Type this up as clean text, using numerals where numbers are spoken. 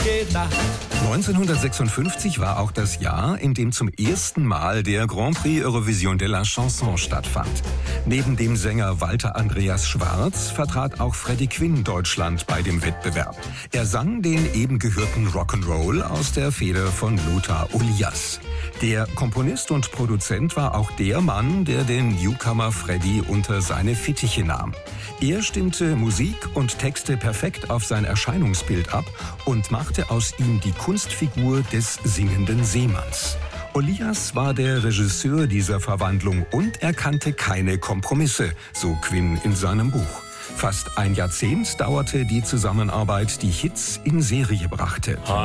Margareta. 1956 war auch das Jahr, in dem zum ersten Mal der Grand Prix Eurovision de la Chanson stattfand. Neben dem Sänger Walter Andreas Schwarz vertrat auch Freddie Quinn Deutschland bei dem Wettbewerb. Er sang den eben gehörten Rock'n'Roll aus der Feder von Lothar Olias. Der Komponist und Produzent war auch der Mann, der den Newcomer Freddie unter seine Fittiche nahm. Er stimmte Musik und Texte perfekt auf sein Erscheinungsbild ab und machte aus ihm die Kunstfigur des singenden Seemanns. Olias war der Regisseur dieser Verwandlung und er kannte keine Kompromisse, so Quinn in seinem Buch. Fast ein Jahrzehnt dauerte die Zusammenarbeit, die Hits in Serie brachte.